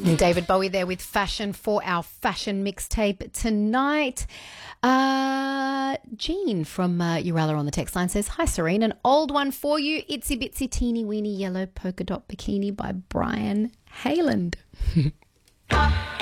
David Bowie there with Fashion for our fashion mixtape tonight. Jean from Uralla on the text line says, hi Serene, an old one for you. Itsy Bitsy Teeny Weeny Yellow Polka Dot Bikini by Brian Hayland.